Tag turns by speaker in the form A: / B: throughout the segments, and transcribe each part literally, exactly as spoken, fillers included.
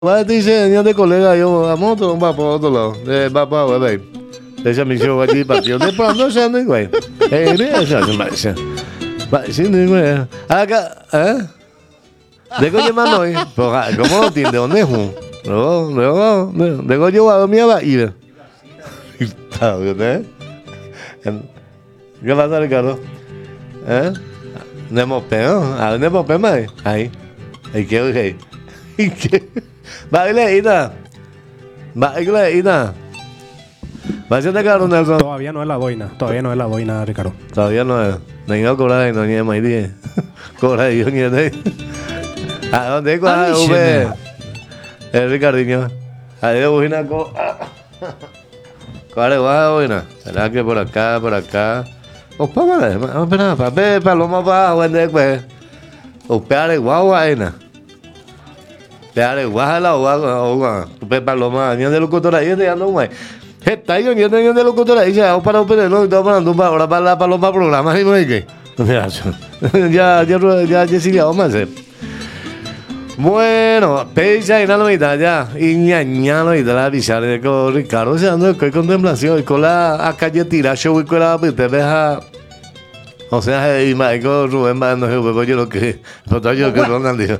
A: Va, dice, niño de colega, yo, vamos, todo va por otro lado. Eh, va para, güey, ella me dijo, allí, partió de pronto, ya no, güey. Eh, mira, ya se me dice. Va, sí, no, güey. Acá, ¿eh? Dejo llamar hoy. ¿Cómo lo tiene? ¿Dónde es? Luego, luego, dejo yo a dormir a ir. ¿Eh? ¿Qué pasa, Ricardo? ¿Eh? ¿No hemos pegado? ¿A dónde hemos pegado? Ahí. Ahí, ¿qué oye? ¿Qué? Baile, Ida. Baile, Ida. Váyate, Carlos Nelson.
B: Todavía no es la boina. Todavía no es la boina, Ricardo.
A: Todavía no es. No hay que cobrar, no hay que maíz. Cobrar, yo ni de. ¿A dónde es? ¿A dónde? El Ricardinho. Ahí voy a co. ¿Cuál es la boina? ¿Será que por acá, por acá? Opa, vale. Espera, papel, paloma, pa, ¿dónde es? Opa, guau, vaina. Peare guajala o agua, pe paloma, ni de locutora ahí te ando güey. Está yo ni de de locutora ahí ya para operar no está parando para ahora para la paloma programa y no hay que. Ya ya ya Jessica vamos a hacer. Bueno, pecha y la novedad ya y ñañano y de la bichara con Ricardo se ando con contemplación y con la a calle tira show y con la te deja. O sea, y Michael Rubén Bando yo yo lo que no yo que Ronald dijo.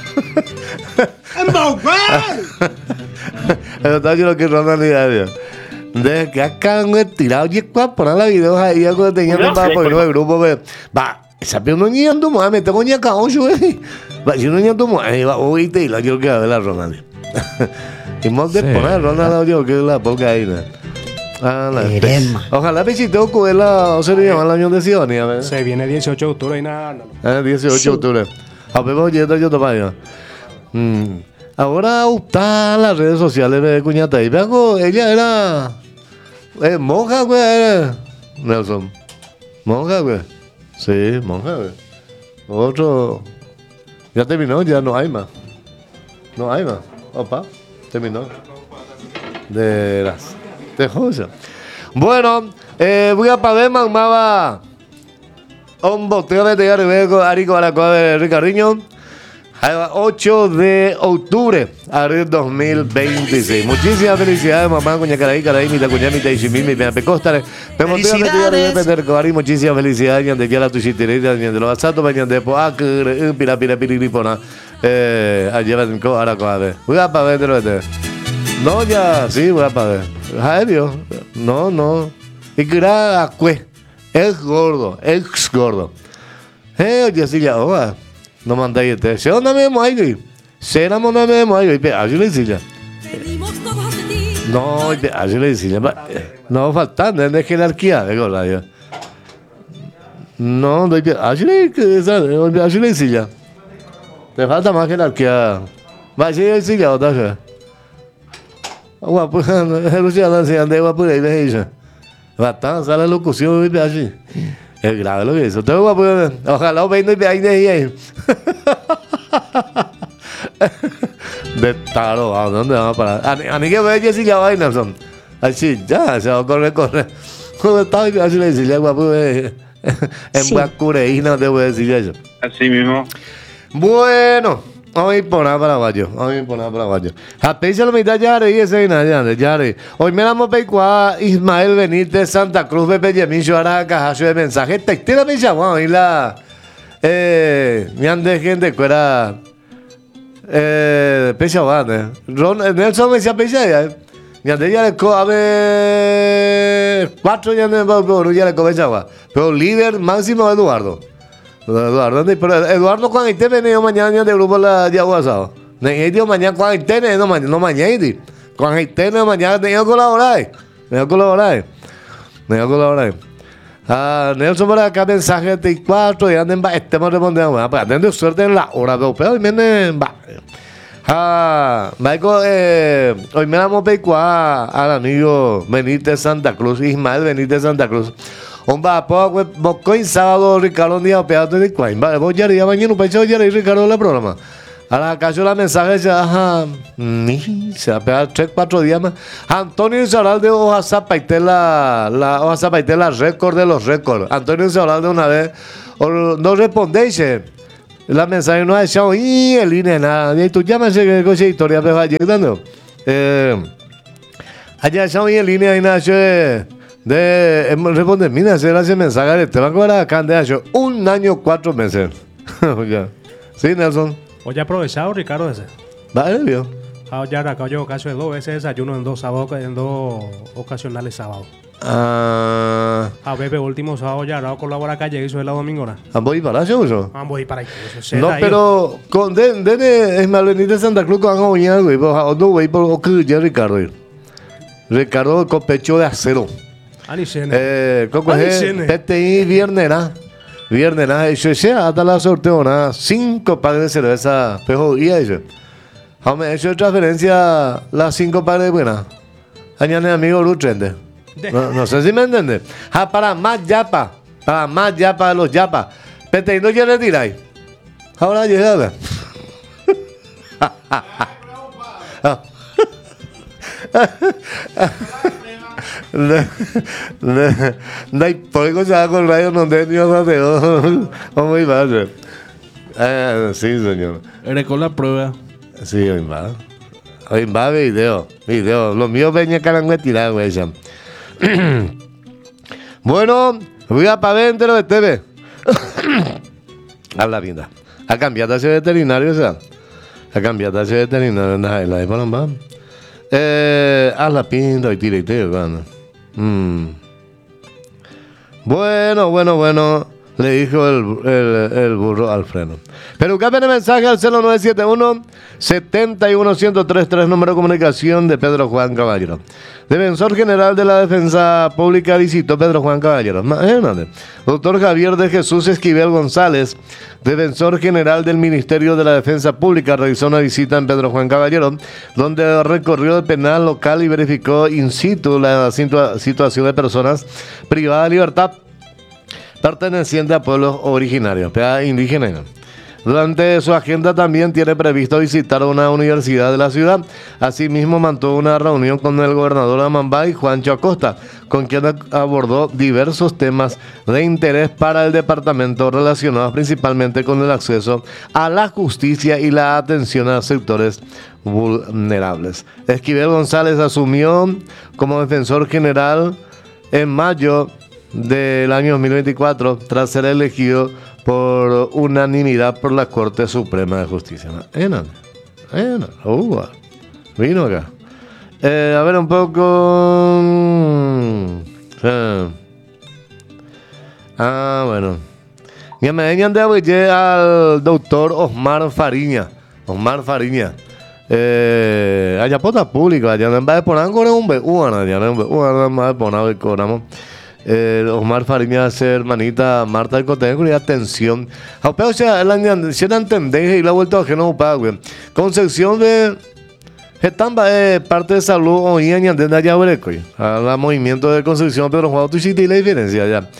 A: Pero yo lo que Ronald diario. De que acá han tirado y para poner la video ahí cuando tenían para poner el grupo va, esa pero no ni ando más, me tengo ni acá ocho eh. Va, yo no ni ando más, va oíste y la yo que ver la Ronald. Y más de poner Ronald yo que la polka ahí. Ah, la ojalá visitó Cuela, o se le llama el año de Sionia, ¿verdad?
B: Se viene dieciocho de octubre y nada.
A: Ah, dieciocho de octubre. A ver, oye, yo te vaya. Mm. Ahora está las redes sociales de cuñata y vengo, ella era eh, monja, güey. Nelson. Monja, güey. Sí, monja, güey. Otro. Ya terminó, ya no hay más. No hay más. Opa, terminó. De las. De José. Bueno, eh, voy a pagar mamá. Un boteo de teatro y veo Arico Aracoa de Ricardinho. ocho de octubre del dos mil veintiséis. Muchísimas felicidades, mamá, coña caray, caray, mi cuña, mi taishimil, mi pena pecóstare. Muchísimas felicidades, ñande que la tu chitirita, ñande los asatos, ñande po, ah, pira, pira, piripona. Eh, llevan co, ahora coade. Voy a pagar de este. No, ya, sí, voy a pagar. Ay, Dios. No, no. Y que era acue. Es gordo, ex gordo. Eh, oye, sí, ya, oa. No mandáis este. ¿Se dónde me mueve? ¿Se no me mueve? Pero así le decía. No, así le decía. No, faltando, es de jerarquía, de verdad. No, así le decía. Te falta más jerarquía. Va a ser decía otra vez. Guapo, Luciano, se anda guapo de ahí, de ella. Bastante, sale la locución, y así. Es grave lo que es. Entonces, guapo, ojalá os venga y veáis de ahí. De taro, ¿a dónde vamos a parar? A mí que ve Jessica vaina son. Así, ya, se va a correr, correr. ¿Dónde está? Así le decía, guapo, en Bacure, no te voy a decir eso.
C: Así mismo.
A: Bueno. Vamos a ir por nada paraguayo. Vamos a ir por nada paraguayo. Apecha la mitad Yare y ese nada Yare. Hoy me damos peicua Ismael Benítez Santa Cruz Pepe Yemicho Ara Cajacho de mensaje. Textila me llamó y la eh me han de gente que era eh pecha bande. Ron Nelson me decía pecha ya. Me han de ya le co a ver cuatro ya no ya le comenzaba. Pero líder máximo Eduardo. Eduardo, pero Eduardo cuando esté venido mañana de grupo la de aguasado. Ne dio mañana cuando esté no mañana no mañana cuando esté no mañana tengo que colaborar. Tengo que colaborar. Tengo que colaborar. Ah, Nelson por acá mensaje de cuatro y anden va estemos respondiendo, pues atende suerte en la hora de pero hoy viene va. Ah, Michael eh hoy me damos peicua al amigo Benítez Santa Cruz, Ismael Benítez Santa Cruz. Un vapo, bocoin sábado, Ricardo Díaz, pedazo de cuain. Vale, voy a ir a mañana, un pecho de Ricardo la programa. Ahora, cayó la mensaje, se ajá, ni, se va a pegar tres, cuatro días más. Antonio Isaurralde, hoja zapaité la, la, hoja zapaité la récord de los récords. Antonio Isaurralde una vez, no respondéis, La mensaje no ha echado y el línea nada. Y tú llamas que coche historia pero ayer dando. Eh, allá echado y el línea y nada de de responde, mira, se hace mensaje te van a cobrar acá de hecho un año cuatro meses. Ya. Sí, Nelson.
B: Hoy aprovechado, Ricardo, ese.
A: Vale, vio.
B: Ah, ya acá yo casi dos veces desayuno en dos sábados, en dos ocasionales sábados.
A: Ah,
B: A Bebe, último sábado ya, ahora colabora calle, hizo la domingona.
A: ¿ambos y para eso uso?
B: Vamos a ir para ahí. Eso,
A: No, pero con de de de es Malvenir de Santa Cruz con Agoña, güey, pues no güey por que ya Ricardo. Ricardo con pecho de acero.
B: Ani cene.
A: Eh, coco
B: Ani
A: es
B: cene.
A: P T I viernes na. Viernes na, eso sea hasta la sorteo na, cinco pares de cerveza, pejo y eso. Hame hecho transferencia las cinco pares de buena. Añade amigo Lutrende. No, no sé si me entiende. Ah, para más yapa, para más yapa de los yapa. P T I no quiere tirar. Ahora llega. No hay polvo se va con radio no tengo rateo. ¿Cómo iba a ser? Ah, sí, señor.
C: Eres con la prueba.
A: Sí, hoy va. Hoy va video. Video. Los míos venía carangue tirado, güey. Bueno, voy a para adentro de T V. Habla bien. Ha cambiado ese veterinario, o sea. Ha cambiado ese veterinario. La de Panamá. Eh, haz la pinta y tira y tira, bueno. Mm. Bueno, bueno, bueno, le dijo el, el, el burro al freno. Pero cámbiate mensaje al cero nueve siete uno, siete uno uno cero tres tres, número de comunicación de Pedro Juan Caballero. Defensor General de la Defensa Pública visitó Pedro Juan Caballero. Imagínate. Doctor Javier de Jesús Esquivel González, Defensor General del Ministerio de la Defensa Pública, realizó una visita en Pedro Juan Caballero, donde recorrió el penal local y verificó in situ la situa- situación de personas privadas de libertad pertenecientes a pueblos originarios, indígenas. Durante su agenda también tiene previsto visitar una universidad de la ciudad. Asimismo, mantuvo una reunión con el gobernador de Amambay, Juancho Acosta, con quien abordó diversos temas de interés para el departamento relacionados principalmente con el acceso a la justicia y la atención a sectores vulnerables. Esquivel González asumió como defensor general en mayo del año dos mil veinticuatro tras ser elegido por unanimidad por la Corte Suprema de Justicia. Enan, enan, uh, vino acá. Eh, a ver un poco. Eh. Ah, bueno. Ya me venían de apoyar al doctor Osmar Fariña. Osmar Fariña. Eh, allá pota pública, allá en vez de poner un B U, allá en vez de poner cobramos. Eh, Osmar Fariña hace hermanita Marta del Cotenco y atención. O sea, la si no entendés y la vuelta que no pague. Concepción de Estamba es parte de salud hoy en de allá breco. A la movimiento de Concepción Pedro Juan tú hiciste la diferencia ya.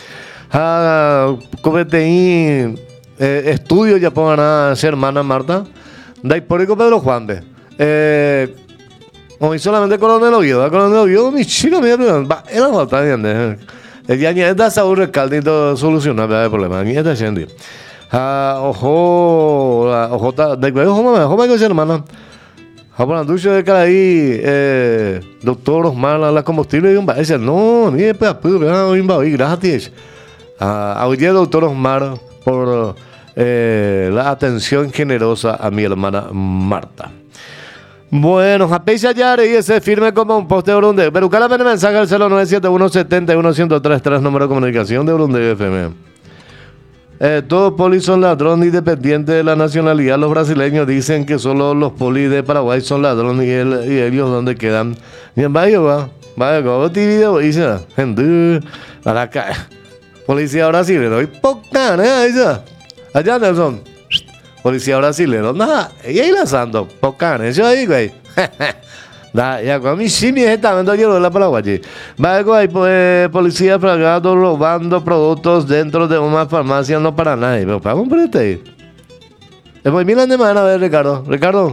A: A Cometeí eh, estudio ya pongan a ser hermana Marta. Da por Pedro Juan ve. Eh hoy solamente Coronel Oviedo, Coronel Oviedo ni chico mira, era falta de ya ni esta sabor recaldito solucionar el problema. Ni esta gente. Ah, ojo, ojo, de que ojo, mamá, ojo, me que hermana. Ahora ducho de cara ahí, eh, doctor Osmar, la combustible y un baile. No, ni es para pues, un baile gratis. Ah, hoy día doctor Osmar por eh, la atención generosa a mi hermana Marta. Bueno, a Peixa Yare y ese firme como un poste de Brunde. Pero cada vez mensaje al cero nueve siete uno, siete uno uno cero tres tres, número de comunicación de Brunde F M. Eh, todos polis son ladrones independientes de la nacionalidad. Los brasileños dicen que solo los polis de Paraguay son ladrones y, el, y ellos donde quedan. Y en Bayo va, vaya, como ti video dice, gente, para acá. Policía brasileño, y poca, ¿eh? Allá Nelson. Policía brasileño, nada, y ahí lanzando, poca, eso ahí, güey. Da, ya con mi sí, mi también yo de la Paraguay. Luego hay pues, policía fragado robando productos dentro de una farmacia, no para nadie. Pero para un prete. Después miran de mano a ver, Ricardo. Ricardo.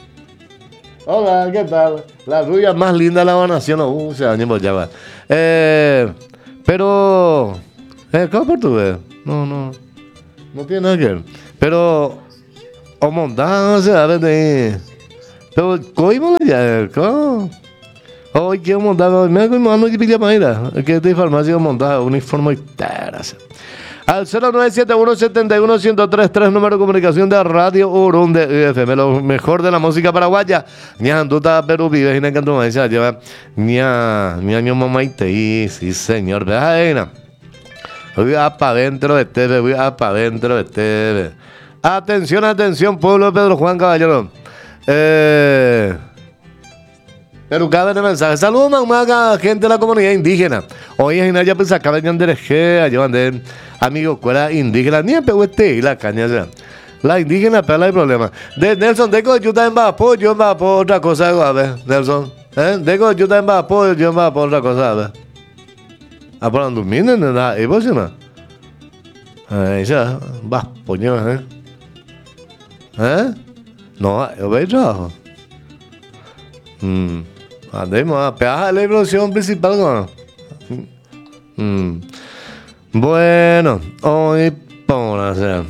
A: Hola, ¿qué tal? La rubia más linda de la nación. Uh, se ánimo ya va. Eh, pero. Eh, ¿cómo portugués? No, no. No tiene nada que ver. Pero, o montado, se sabe de. Pero, ¿cómo le llama? ¿Cómo? Hoy quiero montar, me hago mano y pilla maíra. Que esta farmacia montada, uniforme y teras. Al cero nueve siete uno siete uno uno cero tres tres, número de comunicación de Radio Urunde U F M, lo mejor de la música paraguaya. Ña anduta Perú vive en el canto de Maíza, lleva ña ña ño mamaite, sí señor, veja. Voy a para adentro de este, voy a para adentro de este. Atención, atención, pueblo de Pedro Juan Caballero. Eh... Pero cada vez el mensaje. Saludos, mamá, gente de la comunidad indígena. Hoy en Inaya, pues acá vengan de Reje, allá van de amigos, cuera indígena. Ni en Pehuete y la caña ya. La indígena, pero hay problema. De Nelson, deco, yo también va a apoyo, yo va a apoyo otra cosa, a ver, Nelson. ¿Eh? Deco, yo también va a apoyo, yo va a apoyo otra cosa, a ver. ¿A por dónde dormir? ¿No da? ¿Y vos, no? Ahí ya, va, poño, ¿eh? ¿Eh? No, yo voy a trabajo. Hmm. Andemos a peaje la producción principal, ¿no? Mm. Bueno, hoy vamos a hacer.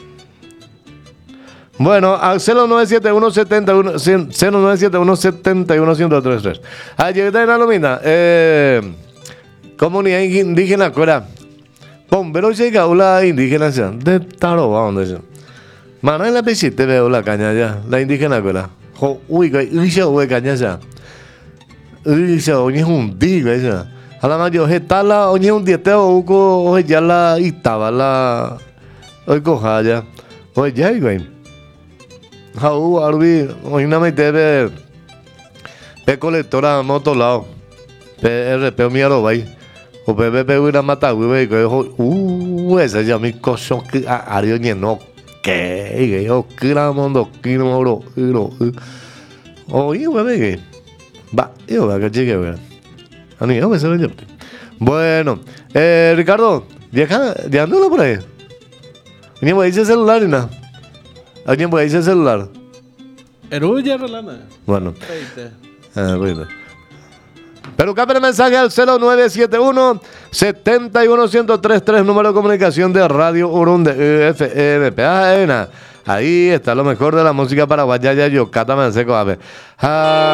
A: Bueno, al cero nueve siete uno siete uno cero nueve siete uno siete uno uno cero tres tres. Ayer está en la lumina. Eh, comunidad indígena, ¿cuál? Bombero llega la indígena, de taro, ¿dónde es? Mana en la piscina veo la caña ya, la indígena, ¿cuál? Uy, que hizo, güey, caña ya. Uy, se oye un digo esa. A la mayor está la oye un dieteo uco oye ya la estaba la hoy coja ya. Oye ya güey. Jau arbi hoy na me debe pe colectora moto lado. Pe R P miaro vai. O pe pe pe una mata güey que uh esa ya mi coso que ario ni no que yo kira mundo kira oro oro. Oye güey. Va, yo voy a que llegue, güey. A mí, yo me sé venir. Bueno, eh, Ricardo, viaja, viajándola por ahí. ¿Alguien puede irse el celular y nada? ¿Alguien puede irse el celular?
B: Eruya, Rolanda.
A: Bueno. Ah, bueno. Pero capta el mensaje al cero nueve siete uno siete uno cero tres tres, número de comunicación de Radio Urunde U F M. Ahí está lo mejor de la música paraguaya. Yo, Cata Manseco, a ver.